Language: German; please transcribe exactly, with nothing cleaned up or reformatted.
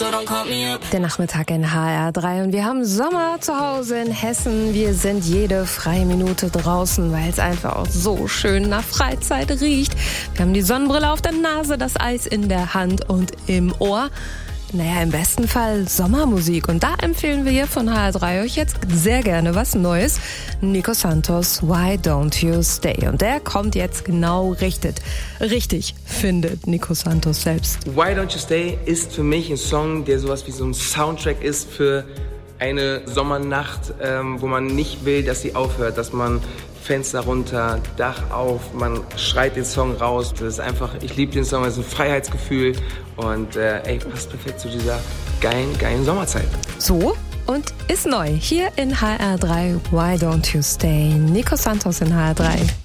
Der Nachmittag in H R drei und wir haben Sommer zu Hause in Hessen. Wir sind jede freie Minute draußen, weil es einfach auch so schön nach Freizeit riecht. Wir haben die Sonnenbrille auf der Nase, das Eis in der Hand und im Ohr. Naja, im besten Fall Sommermusik. Und da empfehlen wir hier von H R drei euch jetzt sehr gerne was Neues. Nico Santos, Why Don't You Stay? Und der kommt jetzt genau richtig. Richtig, findet Nico Santos selbst. Why Don't You Stay ist für mich ein Song, der sowas wie so ein Soundtrack ist für eine Sommernacht, ähm, wo man nicht will, dass sie aufhört, dass man Fenster runter, Dach auf, man schreit den Song raus. Das ist einfach, ich liebe den Song, das ist ein Freiheitsgefühl und äh, ey, passt perfekt zu dieser geilen, geilen Sommerzeit. So, und ist neu hier in H R drei, Why Don't You Stay? Nico Santos in H R drei.